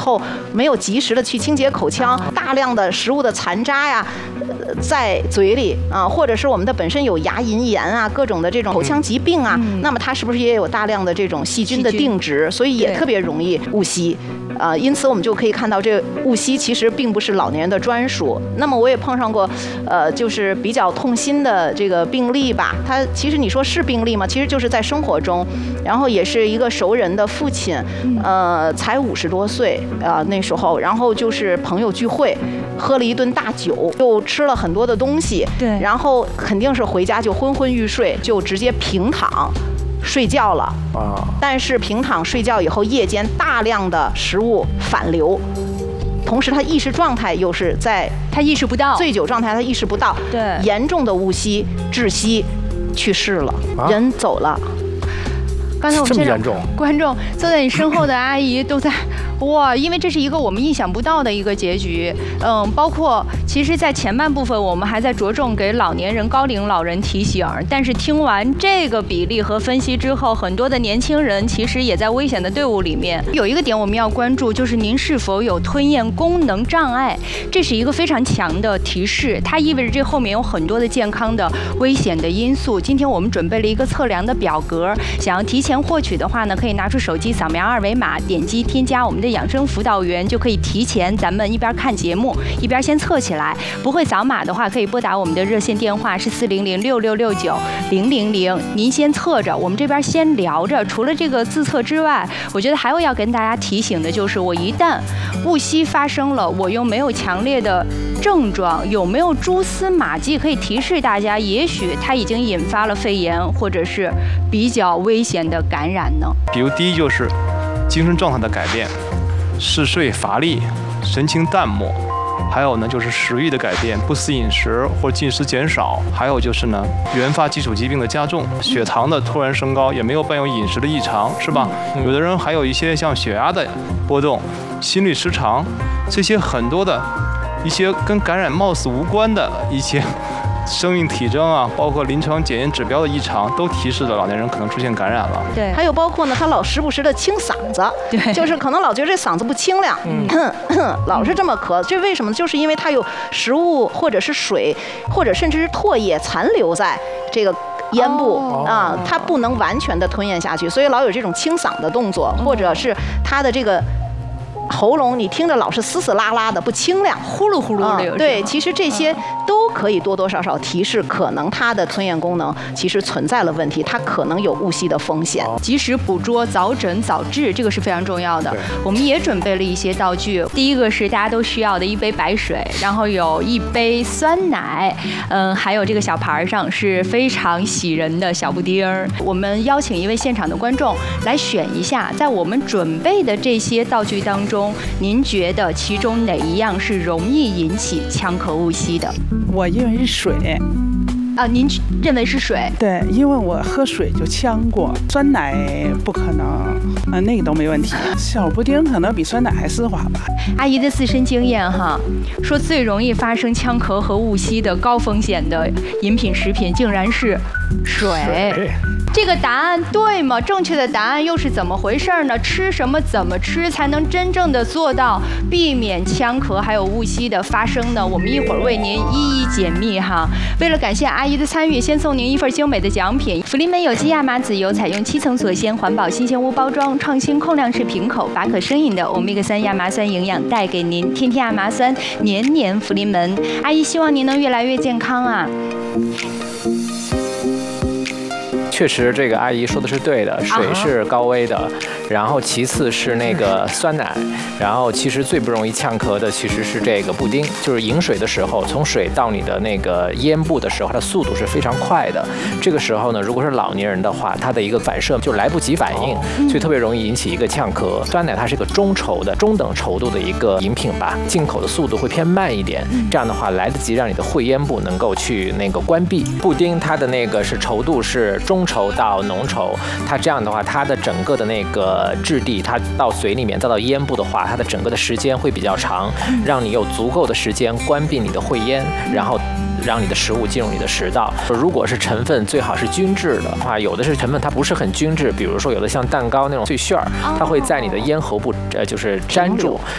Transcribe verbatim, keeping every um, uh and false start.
后没有及时的去清洁口腔，大量的食物的残渣呀在嘴里啊，或者是我们的本身有牙龈炎啊，各种的这种口腔疾病啊， 嗯、 那么它是不是也有大量的这种细菌的定植，所以也特别容易误吸。呃，因此我们就可以看到，这误吸其实并不是老年人的专属。那么我也碰上过，呃，就是比较痛心的这个病例吧。他其实你说是病例吗？其实就是在生活中，然后也是一个熟人的父亲，呃，才五十多岁啊、呃、那时候，然后就是朋友聚会，喝了一顿大酒，又吃了很多的东西， 对， 然后肯定是回家就昏昏欲睡，就直接平躺。睡觉了啊，但是平躺睡觉以后，夜间大量的食物反流，同时他意识状态又是在他意识不到醉酒状态，他意识不到， 对， 严重的误吸窒息，去世了，啊、人走了。 刚才我们现场观众坐在你身后的阿姨都在哇，因为这是一个我们意想不到的一个结局。嗯，包括其实，在前半部分我们还在着重给老年人、高龄老人提醒，但是听完这个比例和分析之后，很多的年轻人其实也在危险的队伍里面。有一个点我们要关注，就是您是否有吞咽功能障碍，这是一个非常强的提示，它意味着这后面有很多的健康的危险的因素。今天我们准备了一个测量的表格，想要提前前获取的话呢，可以拿出手机扫描二维码，点击添加我们的养生辅导员，就可以提前咱们一边看节目一边先测起来。不会扫码的话，可以拨打我们的热线电话是四零零六六六九零零零，您先测着，我们这边先聊着。除了这个自测之外，我觉得还有要跟大家提醒的就是，我一旦误吸发生了，我又没有强烈的症状，有没有蛛丝马迹可以提示大家，也许它已经引发了肺炎或者是比较危险的感染呢？ 比如第一就是精神状态的改变，嗜睡乏力，神情淡漠，还有呢就是食欲的改变，不思饮食或进食减少，还有就是呢原发基础疾病的加重，血糖的突然升高，也没有伴有饮食的异常，是吧？有的人还有一些像血压的波动，心律失常，这些很多的一些跟感染貌似无关的一些生命体征啊，包括临床检验指标的异常，都提示着老年人可能出现感染了。 对，还有包括呢，他老时不时的清嗓子， 对， 就是可能老觉得这嗓子不清亮，嗯，老是这么咳，这为什么？就是因为他有食物或者是水，或者甚至是唾液残留在这个咽部、哦、啊，他不能完全的吞咽下去，所以老有这种清嗓的动作，或者是他的这个喉咙你听着老是嘶嘶拉拉的不清亮， 呼噜呼噜的、嗯。 对，其实这些都可以多多少少提示，可能它的吞咽功能其实存在了问题，它可能有误吸的风险。 及时捕捉，早诊早治，这个是非常重要的。我们也准备了一些道具，第一个是大家都需要的一杯白水，然后有一杯酸奶，嗯，还有这个小盘上是非常喜人的小布丁儿。我们邀请一位现场的观众来选一下，在我们准备的这些道具当中，您觉得其中哪一样是容易引起呛咳误吸的？ 我认为是水。 啊，您认为是水？ 对，因为我喝水就呛过，酸奶不可能，呃，那个都没问题。小布丁可能比酸奶还丝滑吧。 阿姨的自身经验哈，说最容易发生呛咳和误吸的高风险的饮品食品，竟然是水。水这个答案对吗？正确的答案又是怎么回事呢？吃什么怎么吃才能真正的做到避免呛咳还有误吸的发生呢？我们一会儿为您一一解密哈。为了感谢阿姨的参与，先送您一份精美的奖品：福临门有机亚麻籽油，采用七层锁鲜环保新鲜屋包装，创新控量式瓶口，把可生饮的欧米伽三亚麻酸营养带给您。天天亚麻酸，年年福临门。阿姨希望您能越来越健康啊！ 确实，这个阿姨说的是对的，水是高危的，然后其次是那个酸奶，然后其实最不容易呛咳的其实是这个布丁，就是饮水的时候，从水到你的那个咽部的时候，它的速度是非常快的。这个时候呢，如果是老年人的话，它的一个反射就来不及反应，所以特别容易引起一个呛咳。酸奶它是个中稠的、中等稠度的一个饮品吧，进口的速度会偏慢一点，这样的话来得及让你的会咽部能够去那个关闭。布丁它的那个是稠度是中稠到浓稠，它这样的话，它的整个的那个质地，它到嘴里面再到咽部的话，它的整个的时间会比较长，让你有足够的时间关闭你的会咽，然后让你的食物进入你的食道。如果是成分最好是均质的话，有的是成分它不是很均质，比如说有的像蛋糕那种碎馅儿，它会在你的咽喉部呃就是粘住。